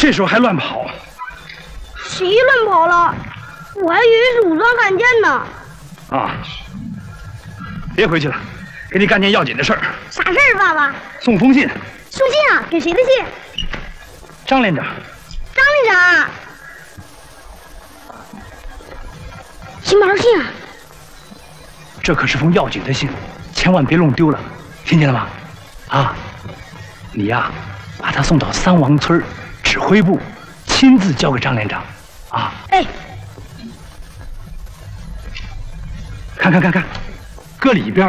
这时候还乱跑？ 谁乱跑了？我还以为是武装汉奸呢。 啊！别回去了，给你干件要紧的事儿。 啥事儿，爸爸？ 送封信。 送信啊？给谁的信？ 张连长。 张连长。金毛信啊！ 这可是封要紧的信，千万别弄丢了，听见了吗？啊！你呀，把它送到三王村指挥部，亲自交给张连长。啊！ 哎。 看，搁里边。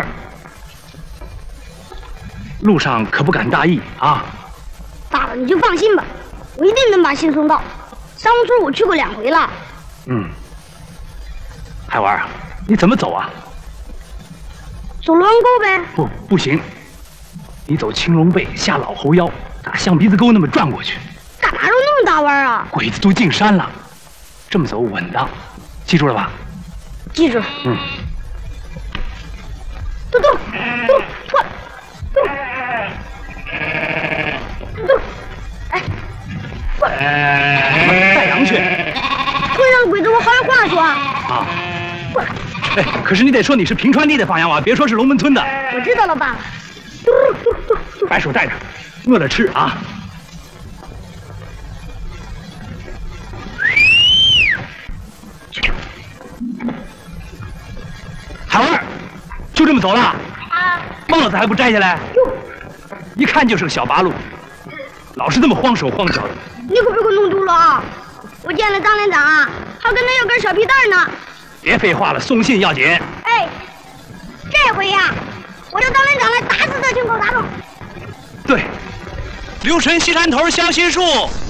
路上可不敢大意啊！ 爸爸，你就放心吧，我一定能把信送到。三王村我去过2回了。 嗯。海娃啊，你怎么走啊？ 走龙王沟呗。 不行，你走青龙背下老猴腰，打象鼻子沟那么转过去。 干嘛绕那么大弯啊？ 鬼子都进山了，这么走稳当，记住了吧？ 记住了。 嗯。 嘟，错了，嘟，哎，过来， 带羊去。 村上鬼子，我好有话说啊。 啊。过来。哎，可是你得说你是平川地的放羊娃，别说是龙门村的。 我知道了，爸爸。 把手带着，饿了吃啊。海娃，就这么走了？ 啊！ 帽子还不摘下来？一看就是个小八路，老是这么慌手慌脚的。 你可别给我弄丢了啊！我见了张连长啊，还跟他要根小皮带呢。 别废话了，送信要紧。 哎，这回呀，我叫张连长来打死这群狗杂种。 对， 留神西山头消息树。